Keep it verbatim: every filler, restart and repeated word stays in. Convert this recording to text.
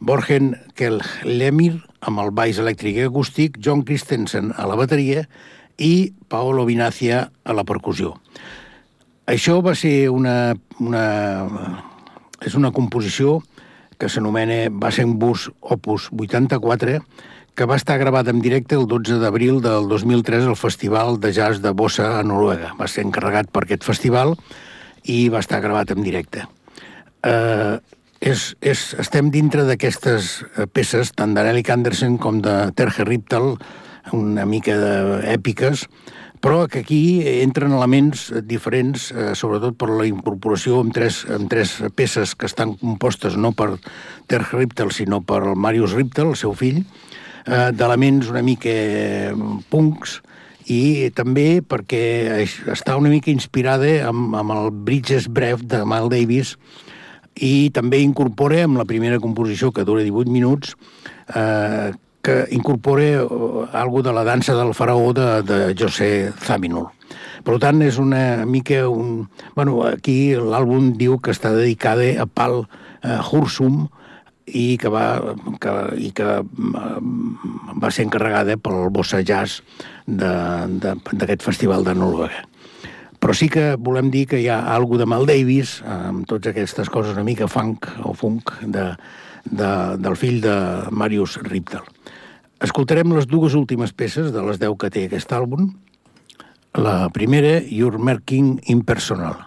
Borgen Kjelllemyr amb el baix elèctric i acústic, John Christensen a la bateria i Paolo Vinazia a la percussió. Això va ser una, una, és una composició que s'anomena Basenbus Opus vuitanta-quatre, que va estar gravada en directe el dotze d'abril del dos mil tres al Festival de Jazz de Bossa a Noruega. Va ser encarregat per aquest festival i va estar gravat en directe. Eh, és, és, estem dintre d'aquestes peces, tant d'Anneliek Andersen com de Terje Riptal, una mica èpiques, però que aquí entren elements diferents, eh, sobretot per la incorporació amb tres, amb tres peces que estan compostes no per Terje Riptal, sinó per Marius Riptal, el seu fill, eh, d'elements una mica punks, i també perquè està una mica inspirada amb, amb el Bridges Breath de Miles Davis, i també incorpora, amb la primera composició, que dura divuit minuts, eh, que incorpora algo de la dansa del faraó de, de José Zawinul. Per tant, és una mica un... Bueno, aquí l'àlbum diu que està dedicada a Pal eh, Hursum i que va, que, i que va ser encarregada pel Bossa Jazz d'aquest festival de Noruega. Però sí que volem dir que hi ha alguna de Miles Davis, amb totes aquestes coses una mica funk o funk de, de, del fill de Marius Riptal. Escoltarem les dues últimes peces de les deu que té aquest àlbum. La primera, Your Merking Impersonal.